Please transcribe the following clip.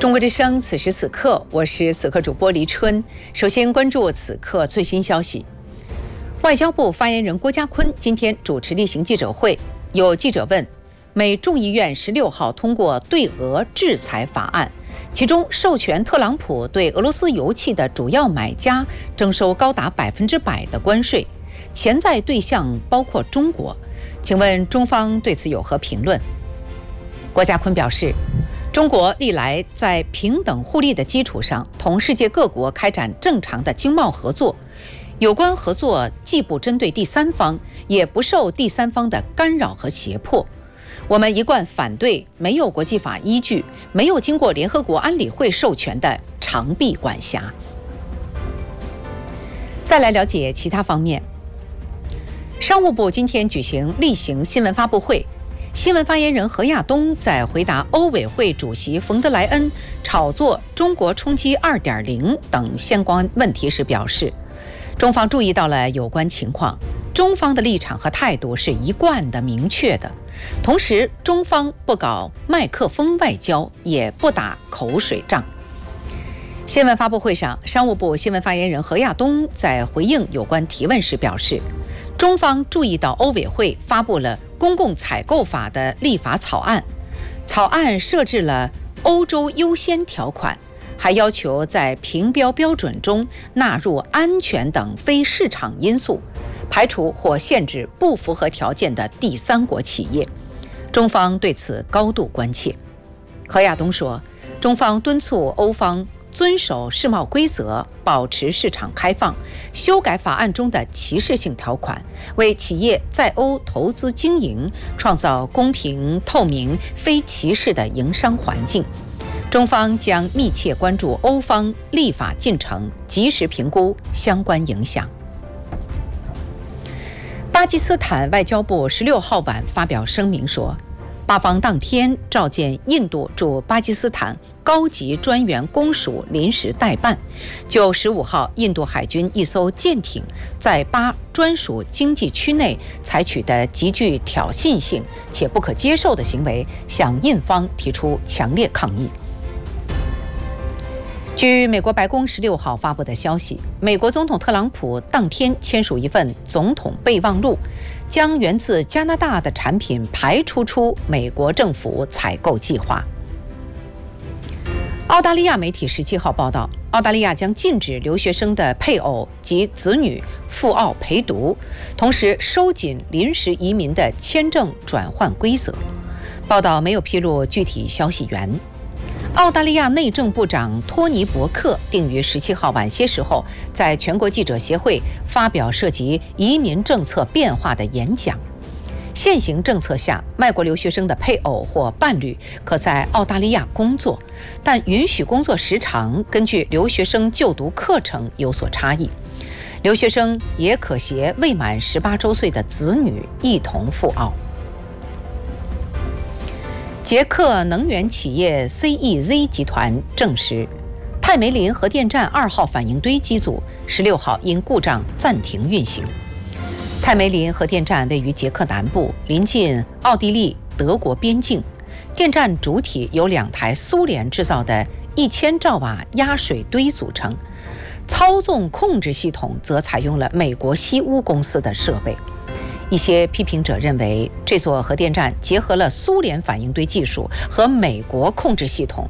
中国之声，此时此刻，我是此刻主播黎春。首先关注此刻最新消息。外交部发言人郭家坤今天主持例行记者会，有记者问，美众议院16号通过对俄制裁法案，其中授权特朗普对俄罗斯油气的主要买家征收高达100%的关税，潜在对象包括中国，请问中方对此有何评论？郭家坤表示，中国历来在平等互利的基础上，同世界各国开展正常的经贸合作。有关合作既不针对第三方，也不受第三方的干扰和胁迫。我们一贯反对没有国际法依据、没有经过联合国安理会授权的长臂管辖。再来了解其他方面。商务部今天举行例行新闻发布会。新闻发言人何亚东在回答欧委会主席冯德莱恩炒作中国冲击 2.0 等相关问题时表示，中方注意到了有关情况，中方的立场和态度是一贯的明确的，同时中方不搞麦克风外交，也不打口水仗。新闻发布会上，商务部新闻发言人何亚东在回应有关提问时表示，中方注意到欧委会发布了公共采购法的立法草案，草案设置了欧洲优先条款，还要求在评标标准中纳入安全等非市场因素，排除或限制不符合条件的第三国企业。中方对此高度关切。何亚东说，中方敦促欧方遵守世贸规则，保持市场开放，修改法案中的歧视性条款，为企业在欧投资经营创造公平、透明、非歧视的营商环境。中方将密切关注欧方立法进程，及时评估相关影响。巴基斯坦外交部16号晚发表声明说，巴方当天召见印度驻巴基斯坦高级专员公署临时代办，就15号印度海军一艘舰艇在巴专属经济区内采取的极具挑衅性且不可接受的行为，向印方提出强烈抗议。据美国白宫16号发布的消息，美国总统特朗普当天签署一份总统备忘录，将源自加拿大的产品排除出美国政府采购计划。澳大利亚媒体17号报道，澳大利亚将禁止留学生的配偶及子女赴澳陪读，同时收紧临时移民的签证转换规则。报道没有披露具体消息源。澳大利亚内政部长托尼·伯克定于17号晚些时候在全国记者协会发表涉及移民政策变化的演讲。现行政策下，外国留学生的配偶或伴侣可在澳大利亚工作，但允许工作时长根据留学生就读课程有所差异。留学生也可携未满18周岁的子女一同赴澳。捷克能源企业 CEZ 集团证实，泰梅林核电站2号反应堆机组16号因故障暂停运行。泰梅林核电站位于捷克南部，临近奥地利、德国边境。电站主体由2台苏联制造的1000兆瓦压水堆组成，操纵控制系统则采用了美国西屋公司的设备。一些批评者认为，这座核电站结合了苏联反应堆技术和美国控制系统，